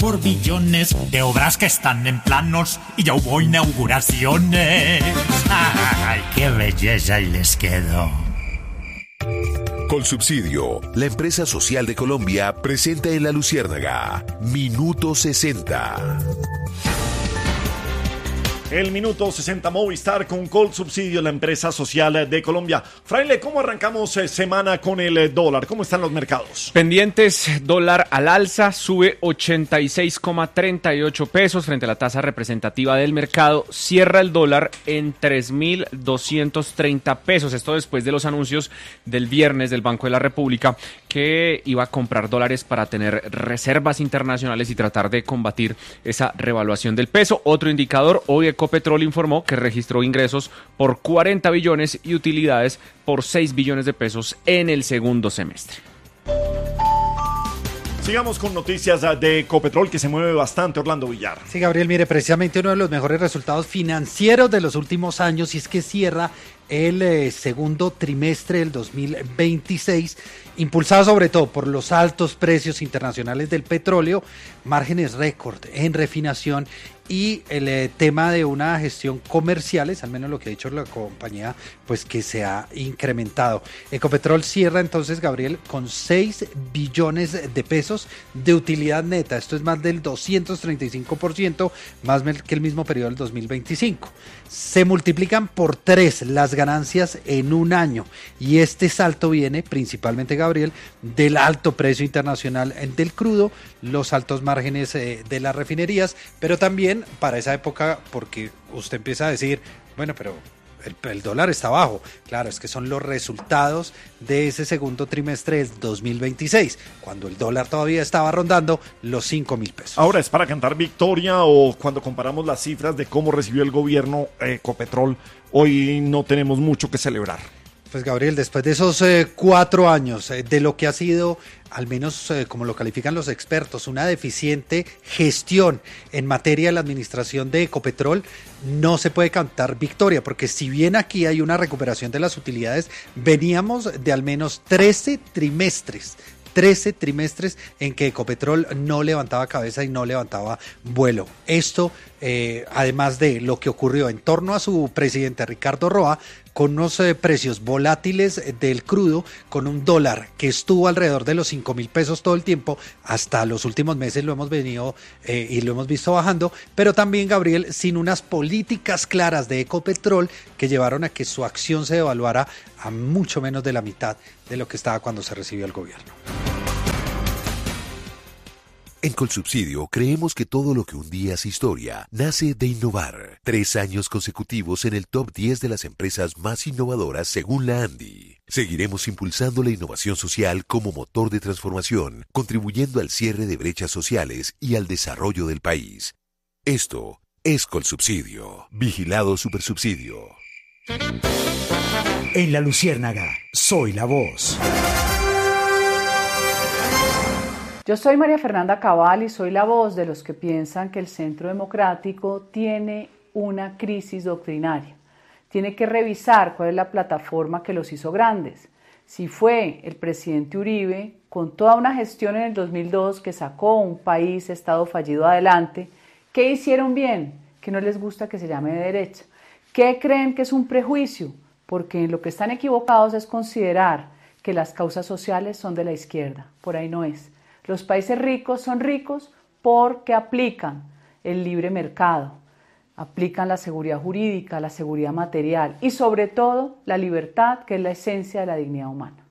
por billones de obras que están en planos y ya hubo inauguraciones. ¡Ay, qué belleza! Y les quedó. Colsubsidio, la empresa social de Colombia, presenta en La Luciérnaga Minuto 60. El Minuto 60 Movistar con Colsubsidio, la empresa social de Colombia. Fraile, ¿cómo arrancamos semana con el dólar? ¿Cómo están los mercados? Pendientes, dólar al alza, sube 86,38 pesos frente a la tasa representativa del mercado. Cierra el dólar en 3.230 pesos. Esto después de los anuncios del viernes del Banco de la República que iba a comprar dólares para tener reservas internacionales y tratar de combatir esa revaluación del peso. Otro indicador, hoy Ecopetrol informó que registró ingresos por 40 billones y utilidades por 6 billones de pesos en el segundo semestre. Sigamos con noticias de Ecopetrol, que se mueve bastante, Orlando Villar. Sí, Gabriel, mire, precisamente uno de los mejores resultados financieros de los últimos años, y es que cierra el segundo trimestre del 2026, impulsado sobre todo por los altos precios internacionales del petróleo, márgenes récord en refinación y el tema de una gestión comerciales, al menos lo que ha dicho la compañía, pues que se ha incrementado. Ecopetrol cierra entonces, Gabriel, con 6 billones de pesos de utilidad neta. Esto es más del 235%, más que el mismo periodo del 2025. Se multiplican por 3 las ganancias en un año, y este salto viene principalmente, Gabriel, del alto precio internacional del crudo, los altos márgenes de las refinerías, pero también para esa época, porque usted empieza a decir, bueno, pero el dólar está bajo. Claro, es que son los resultados de ese segundo trimestre del 2026, cuando el dólar todavía estaba rondando los 5.000 pesos. Ahora, ¿es para cantar victoria o cuando comparamos las cifras de cómo recibió el gobierno Ecopetrol, hoy no tenemos mucho que celebrar? Pues, Gabriel, después de esos 4 años de lo que ha sido, al menos como lo califican los expertos, una deficiente gestión en materia de la administración de Ecopetrol, no se puede cantar victoria, porque si bien aquí hay una recuperación de las utilidades, veníamos de al menos 13 trimestres en que Ecopetrol no levantaba cabeza y no levantaba vuelo. Esto, además de lo que ocurrió en torno a su presidente Ricardo Roa, con unos precios volátiles del crudo, con un dólar que estuvo alrededor de los 5.000 pesos todo el tiempo, hasta los últimos meses lo hemos venido y lo hemos visto bajando, pero también, Gabriel, sin unas políticas claras de Ecopetrol que llevaron a que su acción se devaluara a mucho menos de la mitad de lo que estaba cuando se recibió el gobierno. En Colsubsidio creemos que todo lo que un día es historia nace de innovar. 3 años consecutivos en el top 10 de las empresas más innovadoras según la ANDI. Seguiremos impulsando la innovación social como motor de transformación, contribuyendo al cierre de brechas sociales y al desarrollo del país. Esto es Colsubsidio. Vigilado Supersubsidio. En La Luciérnaga, soy la voz. Yo soy María Fernanda Cabal y soy la voz de los que piensan que el Centro Democrático tiene una crisis doctrinaria. Tiene que revisar cuál es la plataforma que los hizo grandes. Si fue el presidente Uribe, con toda una gestión en el 2002 que sacó un país, estado fallido adelante, ¿qué hicieron bien? Que no les gusta que se llame de derecha. ¿Qué creen que es un prejuicio? Porque en lo que están equivocados es considerar que las causas sociales son de la izquierda. Por ahí no es. Los países ricos son ricos porque aplican el libre mercado, aplican la seguridad jurídica, la seguridad material y sobre todo la libertad, que es la esencia de la dignidad humana.